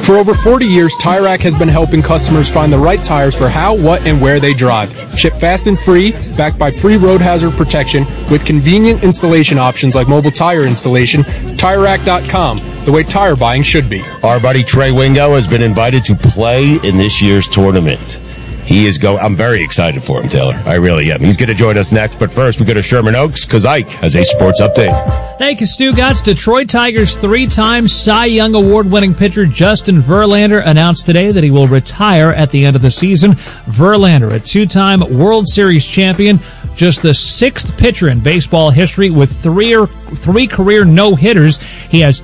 For over 40 years, Tire Rack has been helping customers find the right tires for how, what, and where they drive. Ship fast and free, backed by free road hazard protection, with convenient installation options like mobile tire installation. TireRack.com, the way tire buying should be. Our buddy Trey Wingo has been invited to play in this year's tournament. He is going. I'm very excited for him, Taylor. I really am. He's going to join us next, but first we go to Sherman Oaks because Ike has a sports update. Thank you, Stu Gatz. Detroit Tigers 3-time Cy Young Award-winning pitcher Justin Verlander announced today that he will retire at the end of the season. Verlander, a 2-time World Series champion, just the 6th pitcher in baseball history with three career no-hitters. He has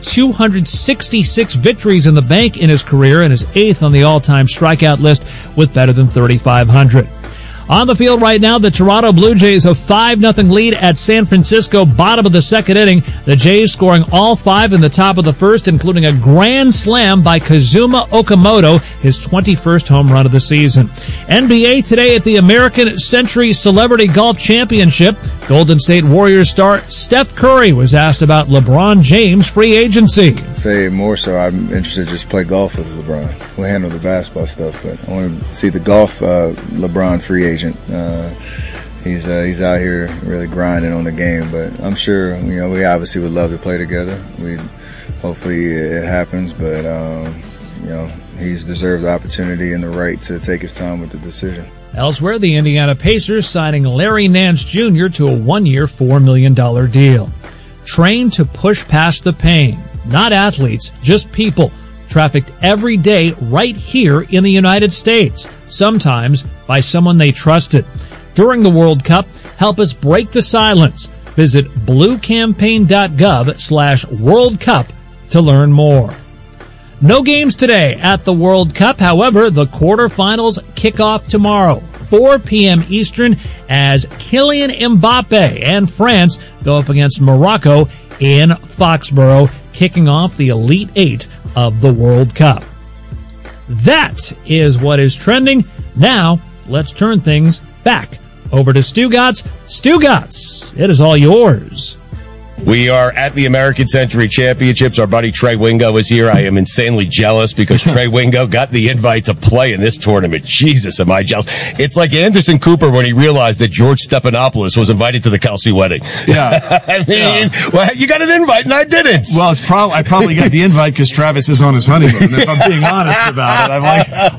266 victories in the bank in his career and is 8th on the all-time strikeout list with better than 3,500. On the field right now, the Toronto Blue Jays have 5-0 lead at San Francisco, bottom of the second inning. The Jays scoring all 5 in the top of the first, including a grand slam by Kazuma Okamoto, his 21st home run of the season. NBA today at the American Century Celebrity Golf Championship. Golden State Warriors star Steph Curry was asked about LeBron James' free agency. Say more so, I'm interested to just play golf with LeBron. We'll handle the basketball stuff, but I want to see the golf LeBron free agent. He's out here really grinding on the game, but I'm sure we obviously would love to play together. Hopefully it happens, but he's deserved the opportunity and the right to take his time with the decision. Elsewhere, the Indiana Pacers signing Larry Nance Jr. to a 1-year, $4 million deal. Trained to push past the pain. Not athletes, just people. Trafficked every day right here in the United States. Sometimes by someone they trusted. During the World Cup, help us break the silence. Visit bluecampaign.gov/World Cup to learn more. No games today at the World Cup. However, the quarterfinals kick off tomorrow, 4 p.m. Eastern, as Kylian Mbappe and France go up against Morocco in Foxborough, kicking off the Elite Eight of the World Cup. That is what is trending. Now, let's turn things back over to Stu Gatz. Stu Gatz, it is all yours. We are at the American Century Championships. Our buddy Trey Wingo is here. I am insanely jealous because Trey Wingo got the invite to play in this tournament. Jesus, am I jealous. It's like Anderson Cooper when he realized that George Stephanopoulos was invited to the Kelsey wedding. Yeah. I mean, well, you got an invite and I didn't. Well, I probably got the invite because Travis is on his honeymoon. If I'm being honest about it,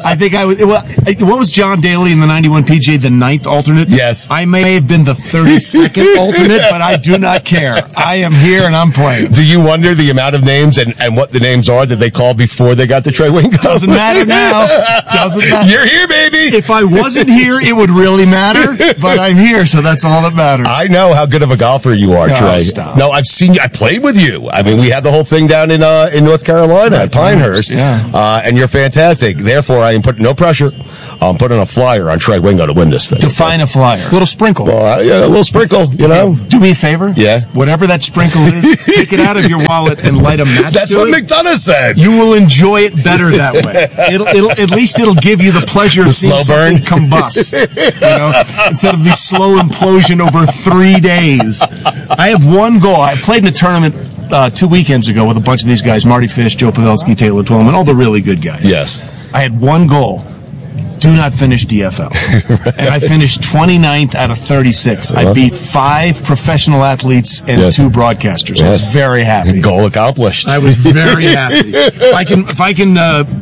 what was John Daly in the 91 PGA, the 9th alternate? Yes. I may have been the 32nd alternate, but I do not care. I am here and I'm playing. Do you wonder the amount of names and what the names are that they called before they got to Trey Wingo? Doesn't matter now. Doesn't matter. You're here, baby. If I wasn't here, it would really matter, but I'm here, so that's all that matters. I know how good of a golfer you are, Trey. Stop. No, I've seen you. I played with you. I mean, we had the whole thing down in North Carolina at Pinehurst. Yeah. And you're fantastic. Therefore, I am putting no pressure. I'm putting a flyer on Trey Wingo to win this thing. Define a flyer. A little sprinkle. Well, a little sprinkle, Do me a favor. Yeah. Whatever that sprinkle is, take it out of your wallet and light a match. That's what McDonough said. You will enjoy it better that way. It'll give you the pleasure of seeing slow burn combust. Instead of the slow implosion over 3 days. I have one goal. I played in a tournament 2 weekends ago with a bunch of these guys: Marty Fish, Joe Pavelski, Taylor Twellman, all the really good guys. Yes. I had one goal. Do not finish DFL. Right. And I finished 29th out of 36. I beat 5 professional athletes and 2 broadcasters. Yes. I was very happy. Goal accomplished. I was very happy. If I can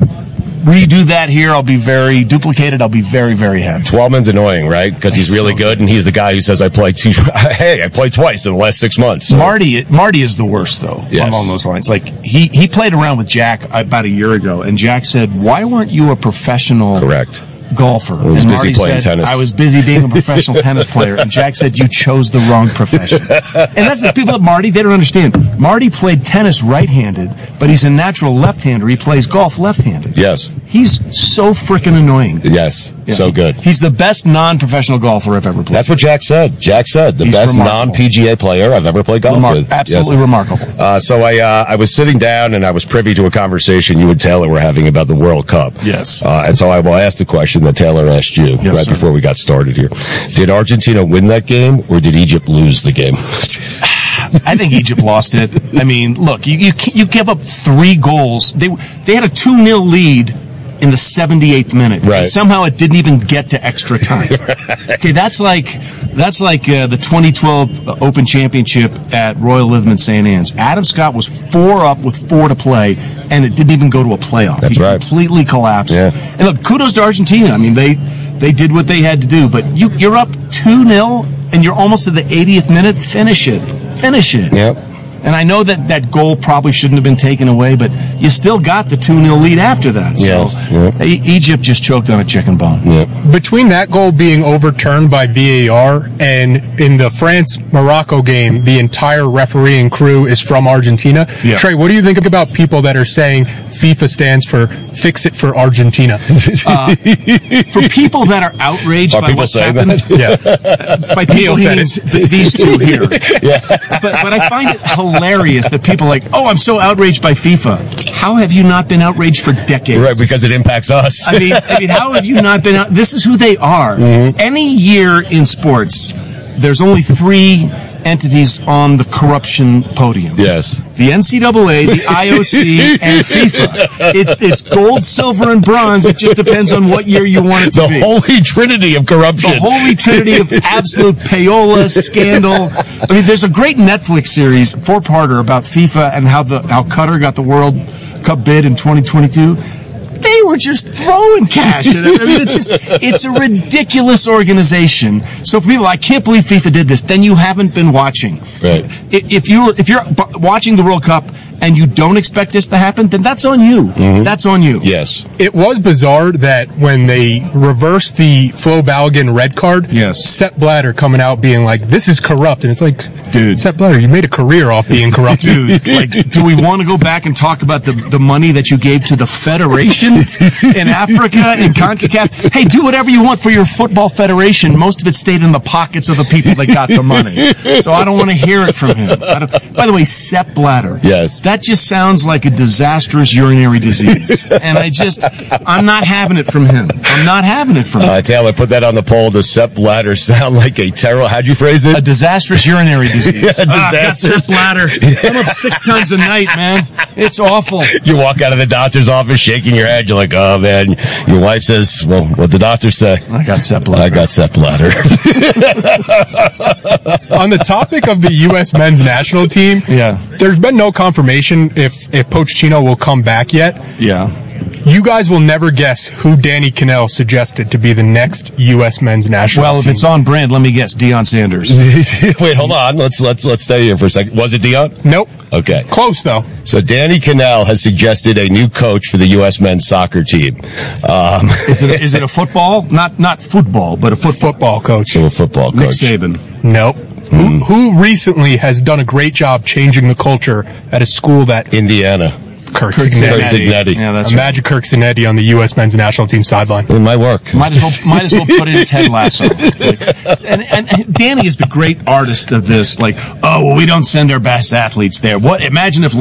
redo that here, I'll be very duplicated. I'll be very, very happy. Twellman's annoying, right? Because he's really good, and he's the guy who says, I played twice in the last 6 months. So. Marty is the worst, though, along those lines. Like, he played around with Jack about a year ago, and Jack said, why weren't you a professional golfer? I was busy playing tennis. I was busy being a professional tennis player, and Jack said, you chose the wrong profession. And that's the people at Marty, they don't understand. Marty played tennis right-handed, but he's a natural left-hander. He plays golf left-handed. Yes. He's so freaking annoying. Yes, so good. He's the best non-professional golfer I've ever played. That's what Jack said. Jack said, the best non-PGA player I've ever played golf with. Absolutely remarkable. So I was sitting down and I was privy to a conversation you and Taylor were having about the World Cup. Yes. And so I will ask the question that Taylor asked you before we got started here. Did Argentina win that game or did Egypt lose the game? I think Egypt lost it. I mean, look, you give up 3 goals. They had a 2-0 lead in the 78th minute. Right. And somehow it didn't even get to extra time. Okay, that's like the 2012 Open Championship at Royal Lytham St. Anne's. Adam Scott was 4 up with 4 to play, and it didn't even go to a playoff. That's right. Completely collapsed. Yeah. And look, kudos to Argentina. I mean, they did what they had to do, but you're up 2-0 and you're almost to the 80th minute. Finish it. Yep. And I know that goal probably shouldn't have been taken away, but you still got the 2-0 lead after that. So Egypt just choked on a chicken bone. Yep. Between that goal being overturned by VAR and in the France-Morocco game, the entire refereeing crew is from Argentina. Yeah. Trey, what do you think about people that are saying FIFA stands for Fix It for Argentina? For people that are outraged Are by people what's saying happened, Yeah. by people, Neil he said means these two here. But I find it hilarious that people are like, oh, I'm so outraged by FIFA. How have you not been outraged for decades? Right, because it impacts us. I mean, how have you not been out? This is who they are. Mm-hmm. Any year in sports, there's only 3 entities on the corruption podium. Yes. The NCAA, the IOC, and FIFA. It's gold, silver, and bronze. It just depends on what year you want it to The be. holy trinity of corruption. The holy trinity of absolute payola, scandal. I mean, there's a great Netflix series, 4-parter, about FIFA and how Qatar got the World Cup bid in 2022. They were just throwing cash at it. I mean, it's a ridiculous organization. So for people, I can't believe FIFA did this, then you haven't been watching. Right. If you're watching the World Cup and you don't expect this to happen, then that's on you. Mm-hmm. That's on you. Yes. It was bizarre that when they reversed the Flo Balogun red card, Yes. Sepp Blatter coming out being like, this is corrupt. And it's like, Dude. Sepp Blatter, you made a career off being corrupt. Dude, like, do we want to go back and talk about the money that you gave to the federations in Africa, in CONCACAF? Hey, do whatever you want for your football federation. Most of it stayed in the pockets of the people that got the money. So I don't want to hear it from him. By the way, Sepp Blatter. Yes. That just sounds like a disastrous urinary disease. And I'm not having it from him. I'm not having it from him. Taylor, put that on the poll. Does Sepp Blatter sound like a terrible, how'd you phrase it? A disastrous urinary disease. Yeah, disastrous. Sepp Blatter. I'm up 6 times a night, man. It's awful. You walk out of the doctor's office shaking your head. You're like, oh, man. Your wife says, well, what'd the doctor say? I got Sepp Blatter. I got Sepp Blatter. On the topic of the U.S. men's national team, Yeah. there's been no confirmation if Pochettino will come back yet. Yeah. You guys will never guess who Danny Cannell suggested to be the next U.S. men's national Well, if team. it's on brand, let me guess, Deion Sanders. Wait, hold on. Let's stay here for a second. Was it Deion? Nope. Okay. Close, though. So Danny Cannell has suggested a new coach for the U.S. men's soccer team. Is it a football? Not football, but a Football coach. So a football Nick coach. Saban. Nope. Who recently has done a great job changing the culture at a school that Indiana. Kirk Kirk Cignetti. Cignetti. Yeah, that's Imagine Kirk Cignetti on the U.S. men's national team sideline. It might work. Might as well put in Ted Lasso. And Danny is the great artist of this. Like, oh, well, we don't send our best athletes there. What? Imagine if